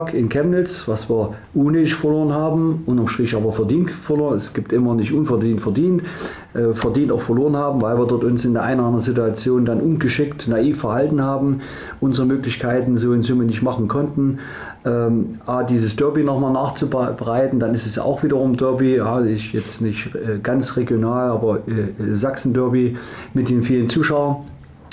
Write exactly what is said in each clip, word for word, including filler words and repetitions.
in Chemnitz, was wir unnötig verloren haben, unterm Strich aber verdient verloren. Es gibt immer nicht unverdient verdient, äh, verdient auch verloren haben, weil wir dort uns in der einen oder anderen Situation dann ungeschickt, naiv verhalten haben, unsere Möglichkeiten so in Summe nicht machen konnten. Ähm, A, dieses Derby nochmal nachzubereiten, dann ist es auch wiederum Derby, ja, ich jetzt nicht äh, ganz regional, aber äh, Sachsen-Derby mit den vielen Zuschauern.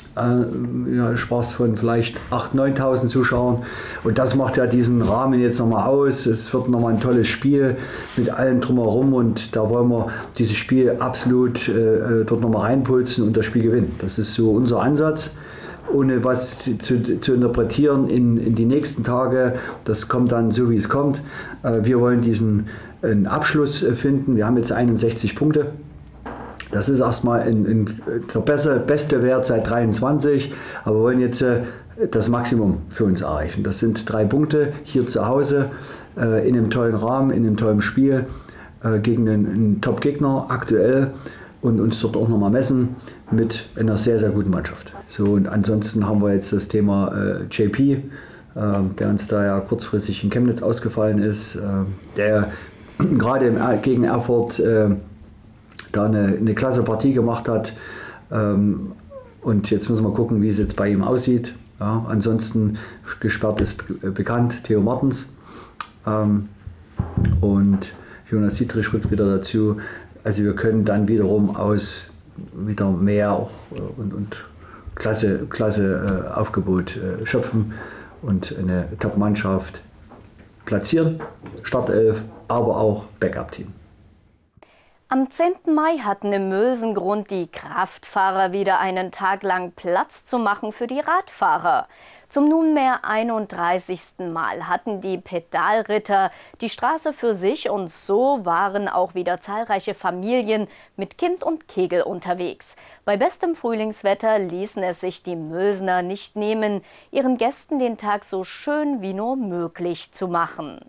Ja, Spaß von vielleicht achttausend, neuntausend Zuschauern. Und das macht ja diesen Rahmen jetzt nochmal aus. Es wird nochmal ein tolles Spiel mit allem drumherum und da wollen wir dieses Spiel absolut äh, dort nochmal reinpulsen und das Spiel gewinnen. Das ist so unser Ansatz. Ohne was zu, zu interpretieren in, in die nächsten Tage. Das kommt dann so, wie es kommt. Äh, wir wollen diesen einen Abschluss finden. Wir haben jetzt einundsechzig Punkte. Das ist erstmal ein, ein, der beste, beste Wert seit dreiundzwanzig, aber wir wollen jetzt äh, das Maximum für uns erreichen. Das sind drei Punkte hier zu Hause, äh, in einem tollen Rahmen, in einem tollen Spiel, äh, gegen einen, einen Top-Gegner aktuell und uns dort auch nochmal messen mit einer sehr, sehr guten Mannschaft. So, und ansonsten haben wir jetzt das Thema äh, J P, äh, der uns da ja kurzfristig in Chemnitz ausgefallen ist, äh, der gerade im, gegen Erfurt äh, da eine, eine klasse Partie gemacht hat. Ähm, und jetzt müssen wir gucken, wie es jetzt bei ihm aussieht. Ja, ansonsten gesperrt ist bekannt Theo Martens. Ähm, und Jonas Dietrich rückt wieder dazu. Also wir können dann wiederum aus wieder mehr auch, äh, und, und klasse, klasse äh, Aufgebot äh, schöpfen und eine Top-Mannschaft platzieren. Startelf, aber auch Backup-Team. Am zehnten Mai hatten im Mölsengrund die Kraftfahrer wieder einen Tag lang Platz zu machen für die Radfahrer. Zum nunmehr einunddreißigsten Mal hatten die Pedalritter die Straße für sich und so waren auch wieder zahlreiche Familien mit Kind und Kegel unterwegs. Bei bestem Frühlingswetter ließen es sich die Mölsener nicht nehmen, ihren Gästen den Tag so schön wie nur möglich zu machen.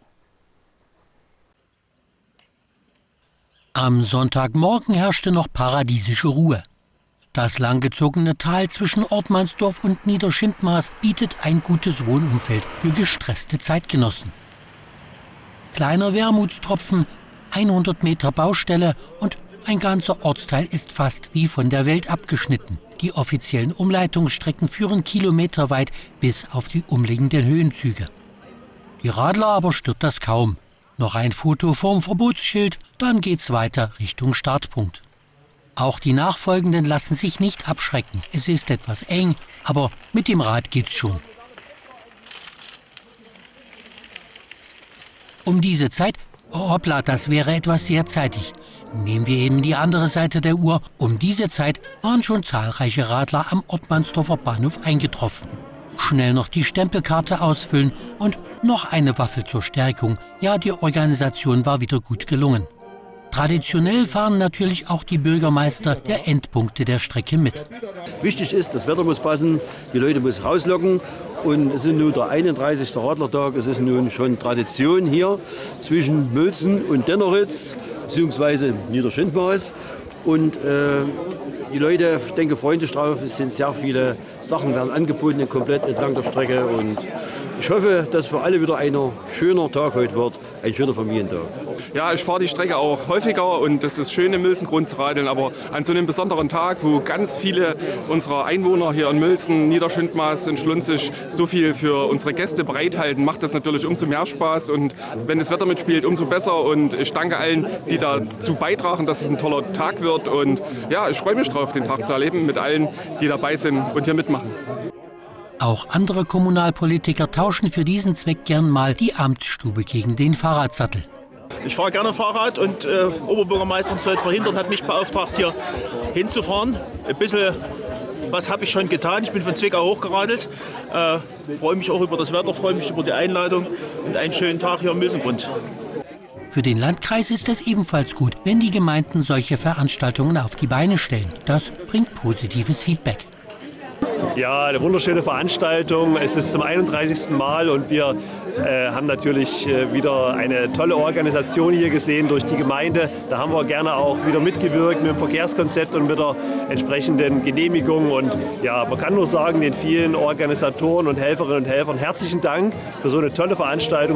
Am Sonntagmorgen herrschte noch paradiesische Ruhe. Das langgezogene Tal zwischen Ortmannsdorf und Niederschindmaß bietet ein gutes Wohnumfeld für gestresste Zeitgenossen. Kleiner Wermutstropfen, hundert Meter Baustelle und ein ganzer Ortsteil ist fast wie von der Welt abgeschnitten. Die offiziellen Umleitungsstrecken führen kilometerweit bis auf die umliegenden Höhenzüge. Die Radler aber stört das kaum. Noch ein Foto vorm Verbotsschild, dann geht's weiter Richtung Startpunkt. Auch die Nachfolgenden lassen sich nicht abschrecken. Es ist etwas eng, aber mit dem Rad geht's schon. Um diese Zeit, oh hoppla, das wäre etwas sehr zeitig. Nehmen wir eben die andere Seite der Uhr. Um diese Zeit waren schon zahlreiche Radler am Ortmannsdorfer Bahnhof eingetroffen. Schnell noch die Stempelkarte ausfüllen und noch eine Waffe zur Stärkung. Ja, die Organisation war wieder gut gelungen. Traditionell fahren natürlich auch die Bürgermeister der Endpunkte der Strecke mit. Wichtig ist, das Wetter muss passen, die Leute muss rauslocken und es ist nun der einunddreißigste Radlertag. Es ist nun schon Tradition hier zwischen Mölsen und Denneritz bzw. Niederschindmaß. Und äh, die Leute, ich denke, freuen sich drauf. Es sind sehr viele Sachen werden angeboten, komplett entlang der Strecke. Und ich hoffe, dass für alle wieder ein schöner Tag heute wird, ein schöner Familientag. Ja, ich fahre die Strecke auch häufiger und das ist schön im Mölsengrund zu radeln, aber an so einem besonderen Tag, wo ganz viele unserer Einwohner hier in Mölsen, Niederschindmaß und Schlunzig so viel für unsere Gäste bereithalten, macht das natürlich umso mehr Spaß und wenn das Wetter mitspielt, umso besser und ich danke allen, die dazu beitragen, dass es ein toller Tag wird und ja, ich freue mich drauf, den Tag zu erleben mit allen, die dabei sind und hier mitmachen. Auch andere Kommunalpolitiker tauschen für diesen Zweck gern mal die Amtsstube gegen den Fahrradsattel. Ich fahre gerne Fahrrad und äh, Oberbürgermeister Sold verhindert hat mich beauftragt, hier hinzufahren. Ein bisschen was habe ich schon getan. Ich bin von Zwickau hochgeradelt. Äh, freue mich auch über das Wetter, freue mich über die Einladung und einen schönen Tag hier im Mölsengrund. Für den Landkreis ist es ebenfalls gut, wenn die Gemeinden solche Veranstaltungen auf die Beine stellen. Das bringt positives Feedback. Ja, eine wunderschöne Veranstaltung. Es ist zum einunddreißigsten Mal und wir äh, haben natürlich äh, wieder eine tolle Organisation hier gesehen durch die Gemeinde. Da haben wir gerne auch wieder mitgewirkt mit dem Verkehrskonzept und mit der entsprechenden Genehmigung. Und ja, man kann nur sagen, den vielen Organisatoren und Helferinnen und Helfern herzlichen Dank für so eine tolle Veranstaltung.